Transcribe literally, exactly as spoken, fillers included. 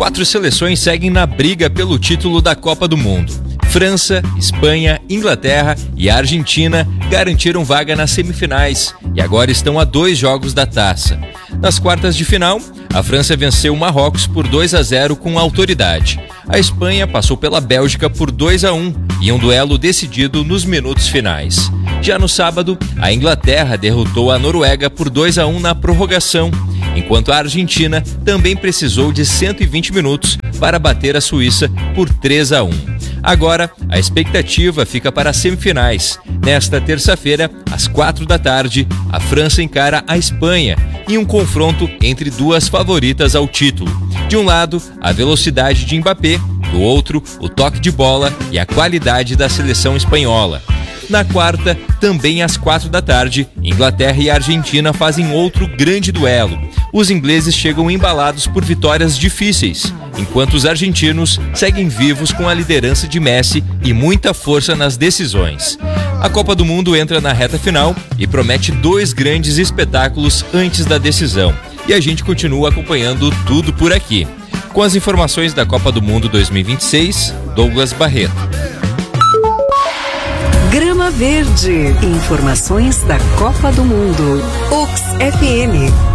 Quatro seleções seguem na briga pelo título da Copa do Mundo. França, Espanha, Inglaterra e Argentina garantiram vaga nas semifinais e agora estão a dois jogos da taça. Nas quartas de final, a França venceu o Marrocos por dois a zero com autoridade. A Espanha passou pela Bélgica por dois a um em um duelo decidido nos minutos finais. Já no sábado, a Inglaterra derrotou a Noruega por dois a um na prorrogação, enquanto a Argentina também precisou de cento e vinte minutos para bater a Suíça por três a um. Agora, a expectativa fica para as semifinais. Nesta terça-feira, às quatro da tarde, a França encara a Espanha em um confronto entre duas favoritas ao título. De um lado, a velocidade de Mbappé, do outro, o toque de bola e a qualidade da seleção espanhola. Na quarta, também às quatro da tarde, Inglaterra e Argentina fazem outro grande duelo. Os ingleses chegam embalados por vitórias difíceis, enquanto os argentinos seguem vivos com a liderança de Messi e muita força nas decisões. A Copa do Mundo entra na reta final e promete dois grandes espetáculos antes da decisão. E a gente continua acompanhando tudo por aqui. Com as informações da Copa do Mundo dois mil e vinte e seis, Douglas Barreto. Grama Verde. Informações da Copa do Mundo. Ox F M.